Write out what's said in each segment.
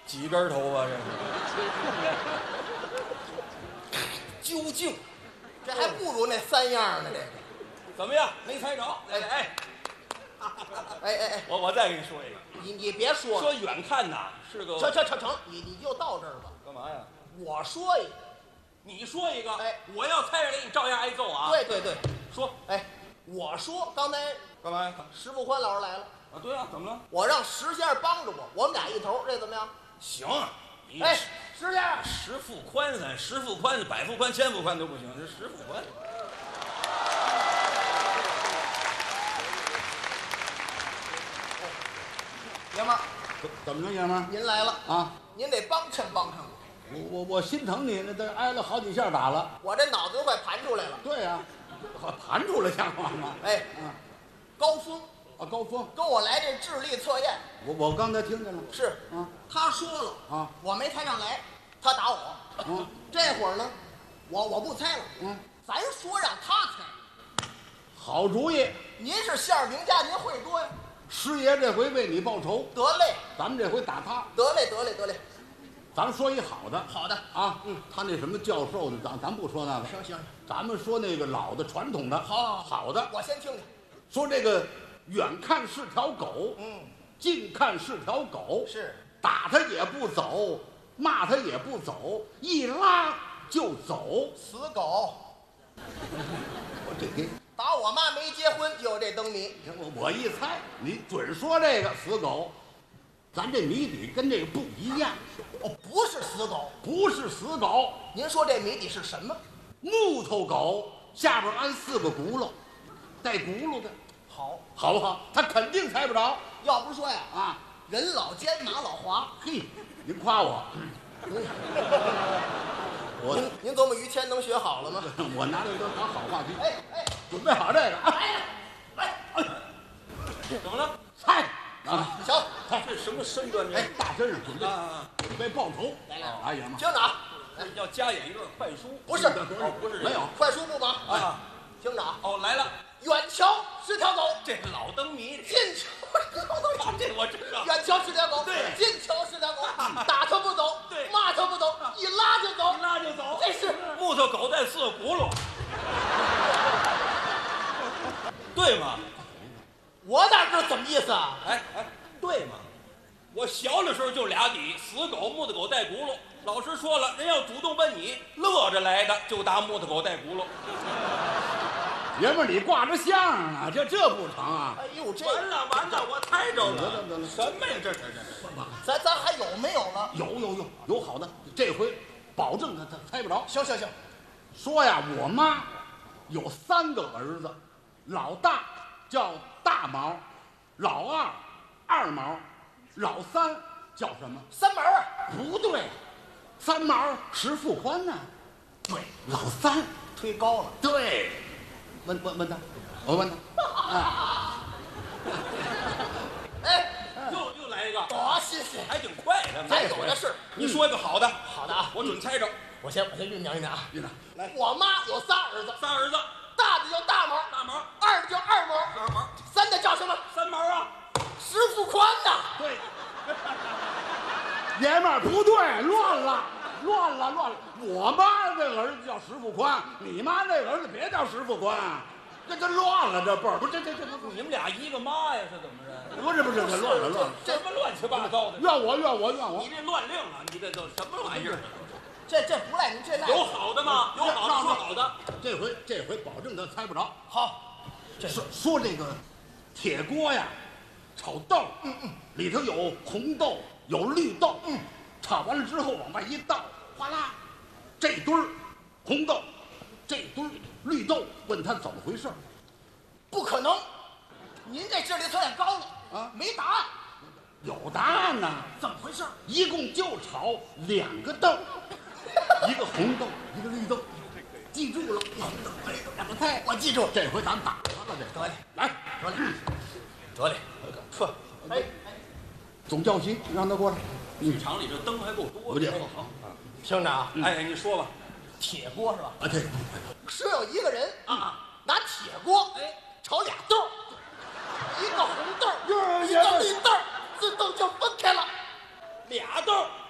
几根头发这是？究竟这还不如那3样呢。这个怎么样？没猜着？哎，我再给你说一个。 你别说了， 说远看呐是个成，你就到这儿吧。 干嘛呀？ 我说一个， 你说一个， 哎， 我要猜着了，你照样挨揍啊！ 对， 说， 哎，我说刚才干嘛呀？ 石富宽老师来了啊，对啊，怎么了？ 我让石先生帮着我们俩一头，这怎么样？ 行，你哎，石先生， 石富宽百富宽、千富宽都不行，这石富宽。 爷们儿， 怎么着，爷们儿？ 您来了啊， 您得帮衬我。 我心疼你，那都挨了好几下打了。 我这脑子都快盘出来了。 对呀，盘出来像话吗？ 哎，高峰啊，高峰跟我来这智力测验。 我刚才听见了。 是啊， 他说了啊， 我没猜上来，他打我。这会儿呢，我不猜了。咱说让他猜。 好主意。 您是馅儿饼家，您会多呀。 师爷这回为你报仇。 得嘞， 咱们这回打他。 得嘞。 咱们说一好的。 好的啊，他那什么教授的，咱不说那个。 行， 咱们说那个老的传统的。好的。 我先听听。 说这个远看是条狗，近看是条狗， 是打他也不走，骂他也不走，一拉就走。 死狗。 我这给打我妈没结婚就有这灯谜。 我一猜，你准说这个死狗。咱这谜底跟这个不一样。 不是死狗。 不是死狗。 您说这谜底是什么？ 木头狗下边安4个轱辘，带轱辘的。好不好？他肯定猜不着。 要不说呀，人老奸马老滑。 嘿，您夸我。 您琢磨于谦能学好了吗？ 我拿这都当好话题。 哎， 准备好这个。 怎么了？ 猜行， 这什么身段？ 大身上准备报仇。 来， 爷们儿， 听着啊， 要加演一段快书？ 不是， 不是， 没有快书不忙啊。 听着啊， 来了， 远瞧是条狗， 这老灯谜， 近瞧是条狗， 这我知道。 远瞧是条狗， 对， 近瞧是条狗，打它不走， 对， 骂它不走，一拉就走，这是木头狗带4个轱辘，对吗？ 我哪知道怎么意思啊？ 对吗？我小的时候就俩底，死狗、木头狗带轱辘。老师说了，人要主动奔你，乐着来的就打木头狗带轱辘。 爷们儿，你挂着相啊，这不成啊！ 哎呦，这完了，我猜着了。 得了， 什么呀？这咱还有没有了？ 有好的，这回保证他猜不着。 行， 说呀，我妈有3个儿子，老大叫大毛，老二二毛，老三叫什么？ 三毛啊？ 不对，3毛石富宽呢。对，老三推高了。 对，问他，我问他。 又来一个， 谢谢， 还挺快的。 咱有的是。 你说一个好的， 好的啊， 我准猜着。 我先酝酿啊。 来， 我妈有仨儿子，大的叫大毛，二的叫二毛，三的叫什么？ 三毛啊， 石富宽呐。 对，爷们儿不对，乱了。我妈这儿子叫石富宽，你妈那儿子别叫石富宽，这乱了，这辈儿不是这你们俩一个妈呀？是怎么着？ 不是这乱了， 什么乱七八糟的？ 怨我！ 你这乱令了，你这都什么玩意儿？ 这不赖您，这赖有好的吗？有好的说好的。 这回保证他猜不着。 好， 说这个铁锅呀，炒豆，里头有红豆，有绿豆，炒完了之后往外一倒，哗啦，这堆儿红豆，这堆儿绿豆，问他怎么回事？ 不可能，您这智力测验高了啊， 没答案。 有答案呢， 怎么回事？ 一共就炒2个豆，一个红豆，一个绿豆，记住了。2个菜，我记住。这回咱打他了，这得嘞， 来， 得嘞，呵， 总教习让他过来。 剧场里这灯还够多的。好， 听着啊， 你说吧。 铁锅是吧？ 啊，对， 说有一个人拿铁锅炒俩豆，一个红豆，一个绿豆，自动就分开了。 俩豆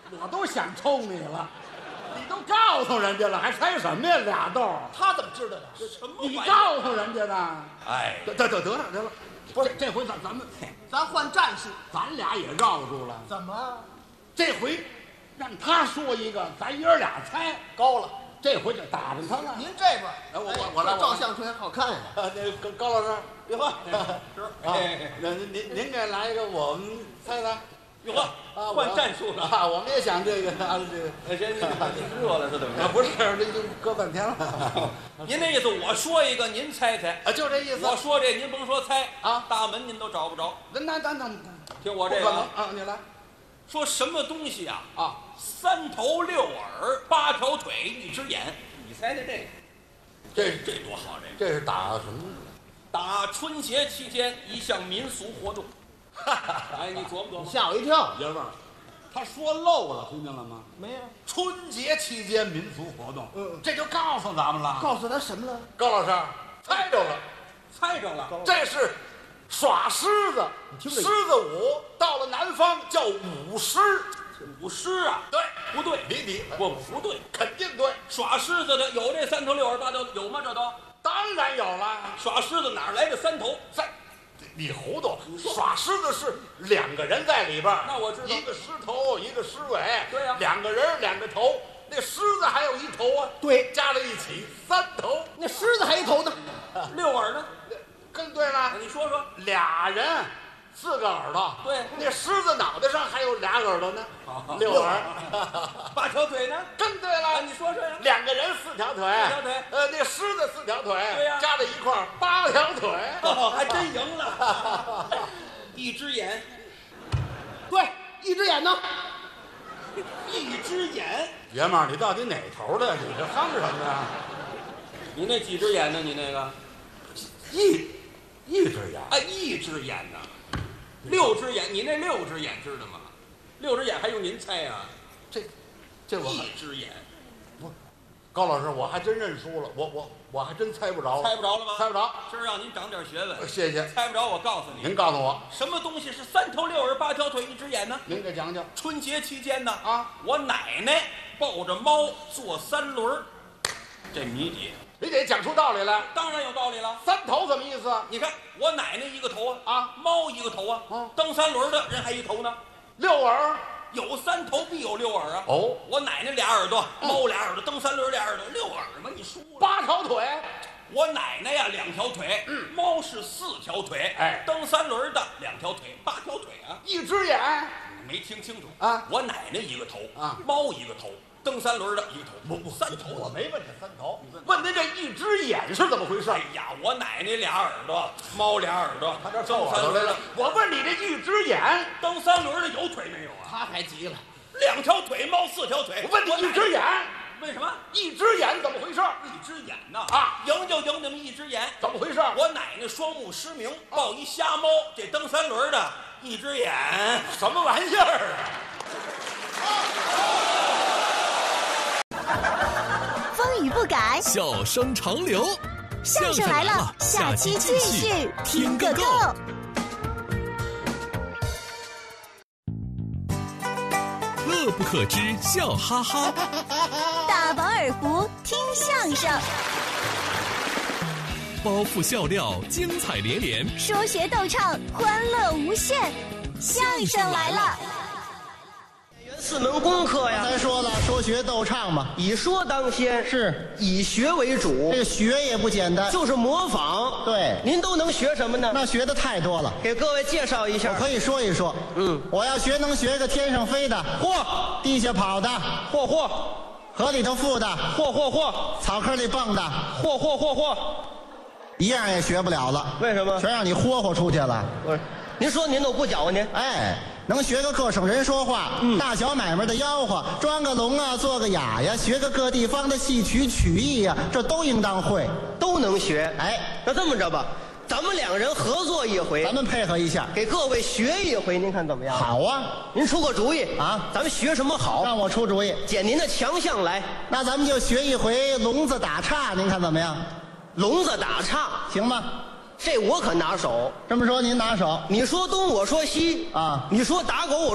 我都想抽你了，你都告诉人家了，还猜什么呀？俩豆， 他怎么知道的？ 什么玩意你儿？ 告诉人家的。 哎， 得了，不是这回咱们咱换战术。 咱俩也绕住了。 怎么这回让他说一个，咱爷儿俩猜。 高了？ 这回就打着他了。 您这边， 我来这照相吹好看呀。 那高老师， 哟呵， 那您给来一个，我们猜猜。 哟呵，换战术了。 啊，我们也想这个人把你热了是怎么着？ 不是，这就搁半天了。 您那意思，我说一个，您猜猜。 啊，就这意思。 我说这，您甭说猜啊， 大门您都找不着。 那听我这个啊，你来。 说什么东西啊？ 啊 ，3头6耳8条腿1只眼，你猜猜这个？这多好！ 这是打什么？ 打春节期间一项民俗活动。哎，你琢磨琢磨。 吓我一跳。 爷们儿，他说漏了，听见了吗？ 没有。 春节期间民俗活动，这就告诉咱们了。 告诉他什么了？ 高老师猜着了， 猜着了。 这是耍狮子，狮子舞，到了南方叫舞狮。 舞狮啊？ 对， 不对，不对， 肯定对。 耍狮子的有这3头6耳8条，有吗？这都当然有了。 耍狮子哪来的3头？ 你糊涂！耍狮子是2个人在里边， 那我知道， 一个狮头，一个狮尾。 对呀 ，2个人2个头，那狮子还有1头啊。 对， 加在一起3头。 那狮子还一头呢 ，6耳呢？ 更对了。 你说说 ，2人4个耳朵。 对， 那狮子脑袋上还有2耳朵呢，6耳。 8条腿呢？ 更对了。 你说说呀。 2个人4条腿。 4条腿。 那狮子4条腿。 对呀。 加在一块儿8条腿。 还真赢了。1只眼。 对，1只眼呢 ？1只眼。 爷们儿，你到底哪头的？你这哼什么呀？ 你那几只眼呢？你那个一只眼啊，1只眼呢？6只眼，你那6只眼知道吗？6只眼还用您猜呀？ 这我 1只眼。 不，高老师，我还真认输了，我还真猜不着。 猜不着了吗？ 猜不着。 今儿让您长点学问。 谢谢。 猜不着，我告诉你。 您告诉我， 什么东西是3头6耳8条腿1只眼呢？ 您给讲讲。 春节期间呢， 啊， 我奶奶抱着猫坐3轮，这谜底。 你得讲出道理来。 当然有道理了。 3头什么意思？ 你看，我奶奶1个头啊， 猫1个头啊，蹬3轮的人还1头呢。 6耳， 有3头必有6耳啊。 哦， 我奶奶2耳朵，猫2耳朵，蹬3轮2耳朵，6耳嘛，你输了。 8条腿。 我奶奶呀2条腿，猫是4条腿， 哎， 蹬3轮的2条腿，8条腿啊。 1只眼， 没听清楚啊？ 我奶奶1个头啊， 猫1个头，蹬3轮的1个头， 不 3头。 我没问这3头，问您这1只眼是怎么回事？ 哎呀，我奶奶2耳朵，猫2耳朵， 他这皱耳朵来了。我问你这1只眼， 蹬3轮的有腿没有啊？ 他还急了 ，2条腿，猫4条腿。 我问你1只眼。 为什么 1只眼怎么回事 ？1只眼呐啊， 赢就赢你们1只眼， 怎么回事？ 我奶奶双目失明，抱一瞎猫，这蹬3轮的1只眼， 什么玩意儿啊？风雨不改， 笑声长流， 相声来了，下期继续听个够。 乐不可支，笑哈哈； 大饱耳福，听相声； 包袱笑料，精彩连连； 说学逗唱，欢乐无限。相声来了 4门功课呀， 才说了，说学逗唱嘛， 以说当先， 是以学为主。 这个学也不简单， 就是模仿。 对， 您都能学什么呢？ 那学的太多了， 给各位介绍一下。 我可以说一说。我要学能学个天上飞的， 嚯； 地下跑的， 嚯； 河里头浮的， 嚯； 草坑里蹦的， 嚯。 一样也学不了了。 为什么？ 全让你豁出去了。 不是，您说您都不搅和您？ 哎。 能学个各省人说话，大小买卖的吆喝，装个聋啊，做个哑呀，学个各地方的戏曲曲艺呀，这都应当会， 都能学。 哎， 那这么着吧，咱们2人合作一回， 咱们配合一下， 给各位学一回，您看怎么样？ 好啊， 您出个主意啊， 咱们学什么好？ 让我出主意， 捡您的强项来。 那咱们就学一回聋子打岔，您看怎么样？ 聋子打岔行吗？ 这我可拿手。 这么说您拿手， 你说东，我说西啊， 你说打狗，我。